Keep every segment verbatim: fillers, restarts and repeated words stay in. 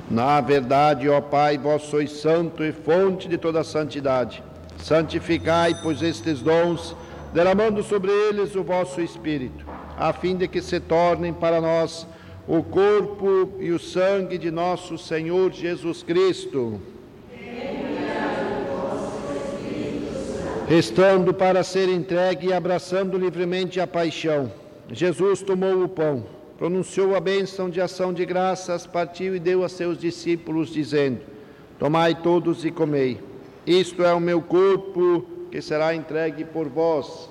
Na verdade, ó Pai, vós sois santo e fonte de toda santidade. Santificai, pois, estes dons, derramando sobre eles o vosso Espírito, a fim de que se tornem para nós o corpo e o sangue de nosso Senhor Jesus Cristo. Estando para ser entregue e abraçando livremente a paixão, Jesus tomou o pão, pronunciou a bênção de ação de graças, partiu e deu a seus discípulos, dizendo: tomai todos e comei. Isto é o meu corpo, que será entregue por vós.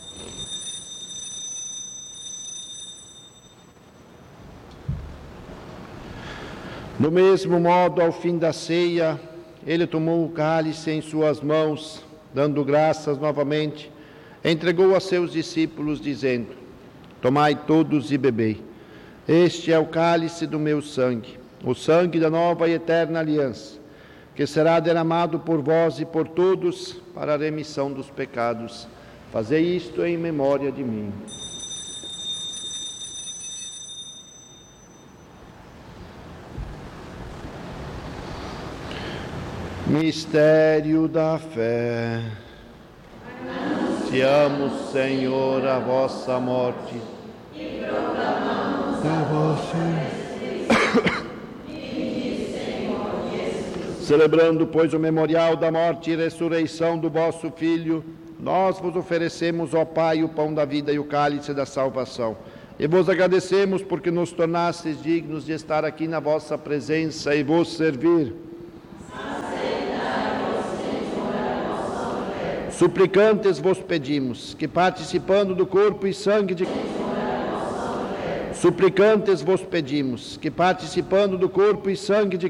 Do mesmo modo, ao fim da ceia, ele tomou o cálice em suas mãos, dando graças novamente, entregou a seus discípulos, dizendo: tomai todos e bebei. Este é o cálice do meu sangue, o sangue da nova e eterna aliança, que será derramado por vós e por todos para a remissão dos pecados. Fazei isto em memória de mim. Mistério da fé. Anunciamos, Senhor, a vossa morte e proclamamos a vossa. Celebrando, pois, o memorial da morte e ressurreição do vosso Filho, nós vos oferecemos, ó Pai, o pão da vida e o cálice da salvação. E vos agradecemos porque nos tornastes dignos de estar aqui na vossa presença e vos servir. Suplicantes vos pedimos que, participando do corpo e sangue de Suplicantes vos pedimos que, participando do corpo e sangue de